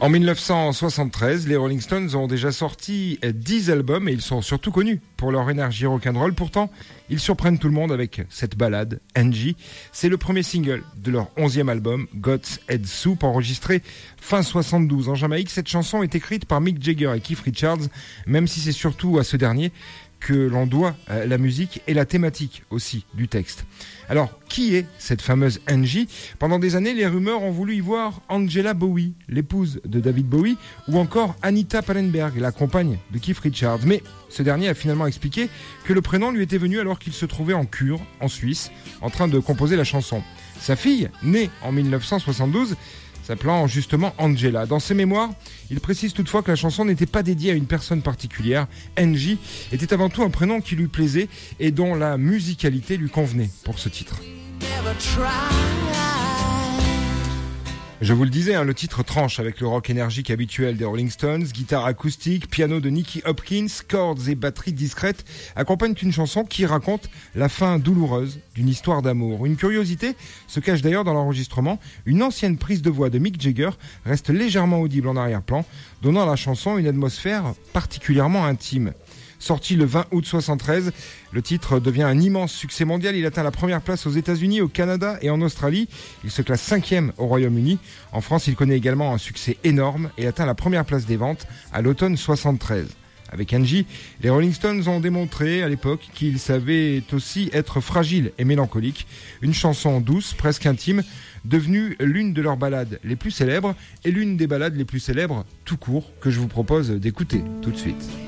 En 1973, les Rolling Stones ont déjà sorti 10 albums et ils sont surtout connus pour leur énergie rock'n'roll. Pourtant, ils surprennent tout le monde avec cette ballade, Angie. C'est le premier single de leur 11e album, God's Head Soup, enregistré fin 72 en Jamaïque. Cette chanson est écrite par Mick Jagger et Keith Richards, même si c'est surtout à ce dernier que l'on doit la musique et la thématique aussi du texte. Alors, qui est cette fameuse Angie ? Pendant des années, les rumeurs ont voulu y voir Angela Bowie, l'épouse de David Bowie, ou encore Anita Pallenberg, la compagne de Keith Richards. Mais ce dernier a finalement expliqué que le prénom lui était venu alors qu'il se trouvait en cure, en Suisse, en train de composer la chanson. Sa fille, née en 1972, s'appelant justement Angela. Dans ses mémoires, il précise toutefois que la chanson n'était pas dédiée à une personne particulière. Angie était avant tout un prénom qui lui plaisait et dont la musicalité lui convenait pour ce titre. Je vous le disais, le titre tranche avec le rock énergique habituel des Rolling Stones, guitare acoustique, piano de Nicky Hopkins, cordes et batterie discrètes accompagnent une chanson qui raconte la fin douloureuse d'une histoire d'amour. Une curiosité se cache d'ailleurs dans l'enregistrement. Une ancienne prise de voix de Mick Jagger reste légèrement audible en arrière-plan, donnant à la chanson une atmosphère particulièrement intime. Sorti le 20 août 73, le titre devient un immense succès mondial. Il atteint la première place aux États-Unis, au Canada et en Australie. Il se classe 5e au Royaume-Uni. En France, il connaît également un succès énorme et atteint la première place des ventes à l'automne 73. Avec Angie, les Rolling Stones ont démontré à l'époque qu'ils savaient aussi être fragiles et mélancoliques. Une chanson douce, presque intime, devenue l'une de leurs ballades les plus célèbres et l'une des ballades les plus célèbres tout court que je vous propose d'écouter tout de suite.